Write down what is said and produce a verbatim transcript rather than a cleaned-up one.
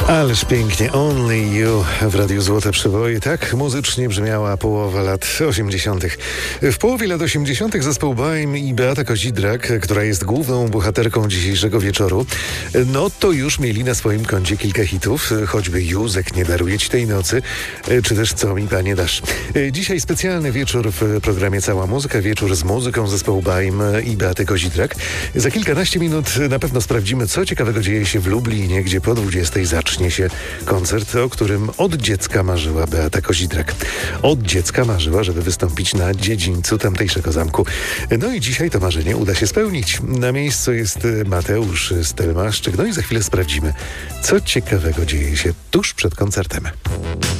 Ależ pięknie, Only You w Radiu Złote Przeboje. Tak muzycznie brzmiała połowa lat osiemdziesiątych. W połowie lat osiemdziesiątych zespół Baim i Beata Kozidrak, która jest główną bohaterką dzisiejszego wieczoru, no to już mieli na swoim koncie kilka hitów, choćby Józek, nie daruję ci tej nocy, czy też Co mi panie dasz. Dzisiaj specjalny wieczór w programie Cała Muzyka, wieczór z muzyką zespołu Baim i Beaty Kozidrak. Za kilkanaście minut na pewno sprawdzimy, co ciekawego dzieje się w Lublinie, gdzie po dwudziestej zacznie się koncert, o którym od dziecka marzyła Beata Kozidrak. Od dziecka marzyła, żeby wystąpić na dziedzińcu tamtejszego zamku. No i dzisiaj to marzenie uda się spełnić. Na miejscu jest Mateusz Stelmaszczyk. No i za chwilę sprawdzimy, co ciekawego dzieje się tuż przed koncertem.